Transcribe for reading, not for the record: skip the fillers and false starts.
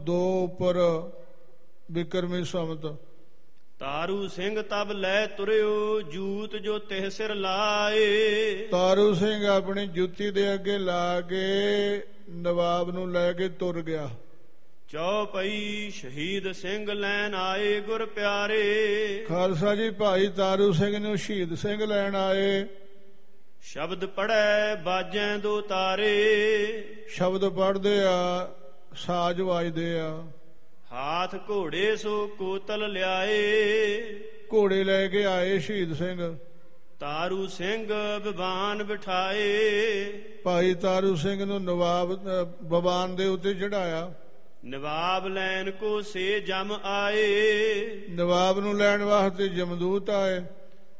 2 ਉੱਪਰ ਬਿਕਰਮੀ ਸੰਮਤ। ਤਾਰੂ ਸਿੰਘ ਤਬ ਲੈ ਤੁਰਿਓ ਜੂਤ ਜੋ ਤਿਹ ਸਿਰ ਲਾਏ। ਤਾਰੂ ਸਿੰਘ ਆਪਣੀ ਜੁੱਤੀ ਦੇ ਅੱਗੇ ਲਾ ਕੇ ਨਵਾਬ ਨੂੰ ਲੈ ਕੇ ਤੁਰ ਗਿਆ। ਚੌਪਈ ਸ਼ਹੀਦ ਸਿੰਘ ਲੈਣ ਆਏ ਗੁਰ ਪਿਆਰੇ। ਖਾਲਸਾ ਜੀ ਭਾਈ ਤਾਰੂ ਸਿੰਘ ਨੂੰ ਸ਼ਹੀਦ ਸਿੰਘ ਲੈਣ ਆਏ। ਸ਼ਬਦ ਪੜ੍ਹੈ ਬਾਜੈ 2 ਤਾਰੇ। ਸ਼ਬਦ ਪੜ੍ਹਦੇ ਆ, ਸਾਜ਼ ਵੱਜਦੇ ਆ। ਹਾਥ ਘੋੜੇ ਸੋ ਕੋਤਲ ਲਿਆਏ। ਘੋੜੇ ਲੈ ਕੇ ਆਏ ਸ਼ਹੀਦ ਸਿੰਘ। ਤਾਰੂ ਸਿੰਘ ਬਿਬਾਨ ਬਿਠਾਏ। ਭਾਈ ਤਾਰੂ ਸਿੰਘ ਨੂੰ ਨਵਾਬ ਬਵਾਨ ਦੇ ਉੱਤੇ ਚੜਾਇਆ। ਨਵਾਬ ਲੈਣ ਕੋ ਸੇ ਜਮ ਆਏ। ਨਵਾਬ ਨੂੰ ਲੈਣ ਵਾਸਤੇ ਜਮਦੂਤ ਆਏ।